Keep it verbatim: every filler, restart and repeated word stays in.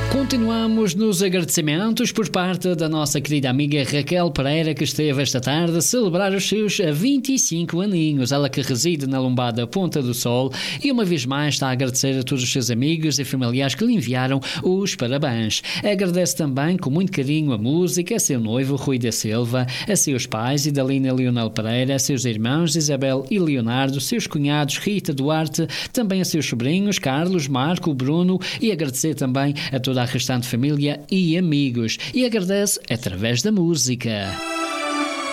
Continuamos nos agradecimentos por parte da nossa querida amiga Raquel Pereira, que esteve esta tarde a celebrar os seus vinte e cinco aninhos. Ela que reside na Lombada Ponta do Sol e uma vez mais está a agradecer a todos os seus amigos e familiares que lhe enviaram os parabéns. Agradece também com muito carinho a música, a seu noivo Rui da Silva, a seus pais Idalina e Leonel Pereira, a seus irmãos Isabel e Leonardo, seus cunhados Rita Duarte, também a seus sobrinhos Carlos, Marco, Bruno, e agradecer também a toda a restante família e amigos, e agradece através da música.